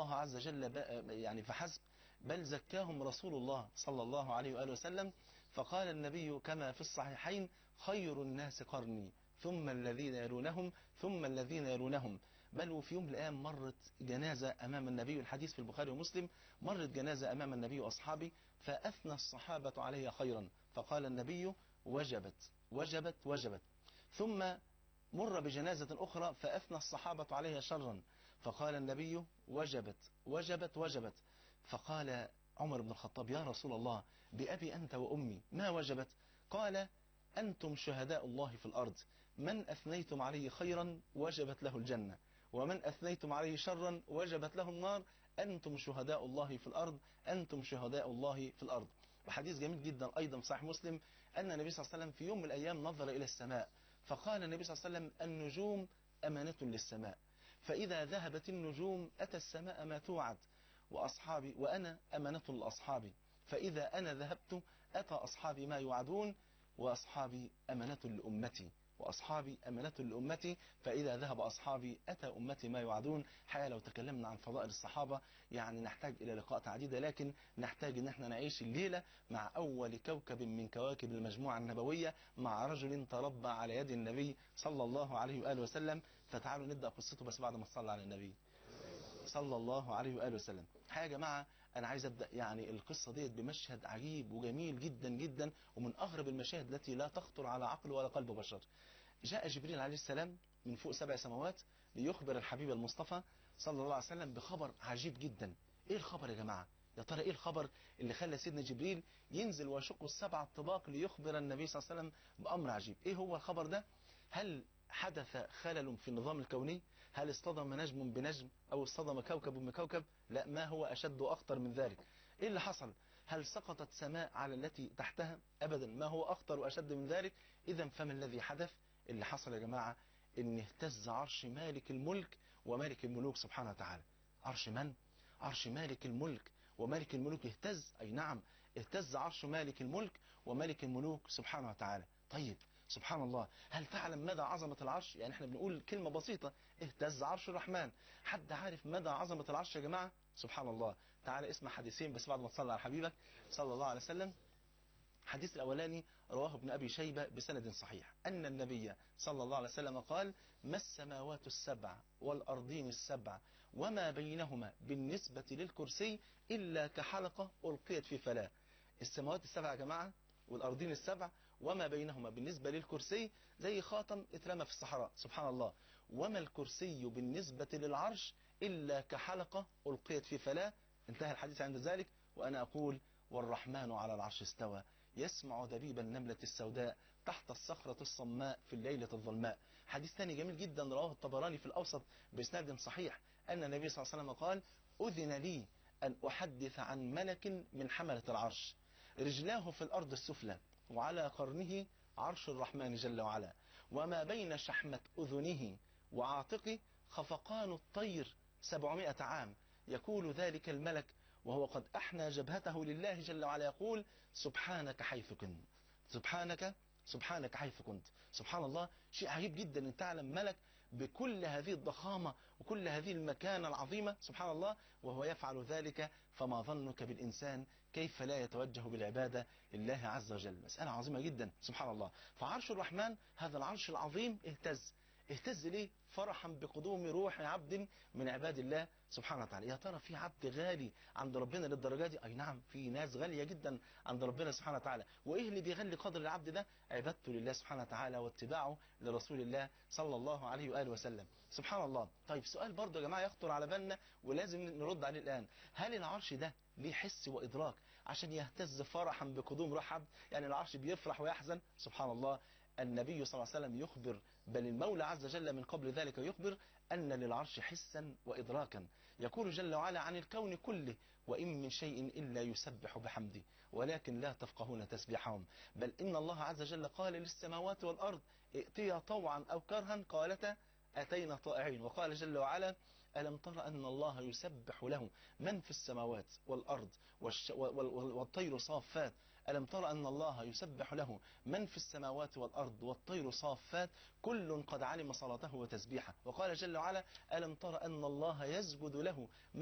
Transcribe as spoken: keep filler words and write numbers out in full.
الله عز وجل يعني فحسب، بل زكاهم رسول الله صلى الله عليه وآله وسلم. فقال النبي كما في الصحيحين: خير الناس قرني ثم الذين يلونهم ثم الذين يلونهم. بل وفي يوم من الأيام مرت جنازة أمام النبي، الحديث في البخاري ومسلم، مرت جنازة أمام النبي وأصحابه فأثنى الصحابة عليها خيرا، فقال النبي: وجبت وجبت وجبت. ثم مر بجنازة أخرى فأثنى الصحابة عليها شرا، فقال النبي: وجبت وجبت وجبت. فقال عمر بن الخطاب: يا رسول الله، بأبي أنت وأمي، ما وجبت؟ قال: أنتم شهداء الله في الأرض، من أثنيتم عليه خيرا وجبت له الجنة، ومن أثنيتم عليه شرا وجبت له النار، أنتم شهداء الله في الأرض، أنتم شهداء الله في الأرض. وحديث جميل جدا أيضا في صحيح مسلم أن النبي صلى الله عليه وسلم في يوم من الأيام نظر إلى السماء، فقال النبي صلى الله عليه وسلم: النجوم أمانة للسماء، فإذا ذهبت النجوم أتى السماء ما توعد، وأصحابي وأنا أمانة لأصحابي، فإذا أنا ذهبت أتى أصحابي ما يوعدون، وأصحابي أمانة لأمتي، وأصحابي أمانة لأمتي، فإذا ذهب أصحابي أتى أمتي ما يوعدون. حقيقة لو تكلمنا عن فضائل الصحابة يعني نحتاج إلى لقاء عديدة، لكن نحتاج إن احنا نعيش الليلة مع أول كوكب من كواكب المجموعة النبوية، مع رجل تربى على يد النبي صلى الله عليه وآله وسلم. فتعالوا نبدأ قصته، بس بعد ما صلى على النبي صلى الله عليه وآله وسلم. حقيقة يا جماعة أنا عايز أبدأ يعني القصة ديت بمشهد عجيب وجميل جدا جدا، ومن أغرب المشاهد التي لا تخطر على عقل ولا قلب بشر. جاء جبريل عليه السلام من فوق سبع سماوات ليخبر الحبيب المصطفى صلى الله عليه وسلم بخبر عجيب جدا. إيه الخبر يا جماعة؟ يا ترى إيه الخبر اللي خلى سيدنا جبريل ينزل ويشق السبع الطباق ليخبر النبي صلى الله عليه وسلم بأمر عجيب؟ إيه هو الخبر ده؟ هل حدث خلل في النظام الكوني؟ هل اصطدم نجم بنجم أو اصطدم كوكب بكوكب؟ لا، ما هو أشد وأخطر من ذلك. إيه اللي حصل؟ هل سقطت سماء على التي تحتها؟ أبدا، ما هو أخطر وأشد من ذلك. إذا فما الذي حدث؟ اللي حصل يا جماعة إن اهتز عرش مالك الملك ومالك الملوك سبحانه وتعالى. عرش من؟ عرش مالك الملك ومالك الملوك اهتز. أي نعم، اهتز عرش مالك الملك ومالك الملوك سبحانه وتعالى. طيب سبحان الله، هل تعلم مدى عظمة العرش؟ يعني احنا بنقول كلمة بسيطة: اهتز عرش الرحمن. حد عارف مدى عظمة العرش يا جماعة؟ سبحان الله. تعالى اسمع حديثين بس بعد ما تصلي على حبيبك صلى الله عليه وسلم. الحديث الأولاني رواه ابن أبي شيبة بسند صحيح أن النبي صلى الله عليه وسلم قال: ما السماوات السبع والأرضين السبع وما بينهما بالنسبة للكرسي إلا كحلقة ألقيت في فلاة. السماوات السبع يا جماعة والأرضين السبع وما بينهما بالنسبة للكرسي زي خاتم اترمى في الصحراء، سبحان الله. وما الكرسي بالنسبة للعرش إلا كحلقة ألقيت في فلاة. انتهى الحديث عند ذلك. وأنا أقول: والرحمن على العرش استوى يسمع دبيب النملة السوداء تحت الصخرة الصماء في الليلة الظلماء. حديث ثاني جميل جدا رواه الطبراني في الأوسط بإسناد صحيح أن النبي صلى الله عليه وسلم قال: أذن لي أن أحدث عن ملك من حملة العرش، رجلاه في الأرض السفلى وعلى قرنه عرش الرحمن جل وعلا، وما بين شحمة أذنه وعاتقه خفقان الطير سبعمائة عام. يقول ذلك الملك وهو قد أحنى جبهته لله جل وعلا يقول: سبحانك حيث كنت، سبحانك سبحانك حيث كنت. سبحان الله، شيء عجيب جدا أن تعلم ملك بكل هذه الضخامة وكل هذه المكانة العظيمة سبحان الله وهو يفعل ذلك، فما ظنك بالإنسان كيف لا يتوجه بالعبادة لله عز وجل. مسألة عظيمة جدا سبحان الله. فعرش الرحمن هذا العرش العظيم اهتز. اهتز ليه؟ فرحا بقدوم روح عبد من عباد الله سبحانه وتعالى. يا ترى في عبد غالي عند ربنا للدرجة دي؟ أي نعم، في ناس غالية جدا عند ربنا سبحانه وتعالى. وإيه اللي بيغلي قدر العبد ده؟ عبادته لله سبحانه وتعالى واتباعه لرسول الله صلى الله عليه وآله وسلم سبحان الله. طيب سؤال برضه يا جماعة يخطر على بالنا ولازم نرد عليه الآن: هل العرش ده ليه حس وإدراك عشان يهتز فرحا بقدوم روح عبد؟ يعني العرش بيفرح ويحزن؟ سبحان الله. النبي صلى الله عليه وسلم يخبر، بل المولى عز وجل من قبل ذلك يخبر أن للعرش حسا وإدراكا. يقول جل وعلا عن الكون كله: وإن من شيء إلا يسبح بحمده ولكن لا تفقهون تسبيحهم. بل إن الله عز وجل قال للسماوات والأرض: ائتيا طوعا أو كرها قالتا أتينا طائعين. وقال جل وعلا: ألم تر أن الله يسبح له من في السماوات والأرض والطير صافات. ألم تر أن الله يسبح له من في السماوات والأرض والطير صافات كل قد علم صلاته وتسبيحه. وقال جل وعلا: ألم تر أن الله يسجد له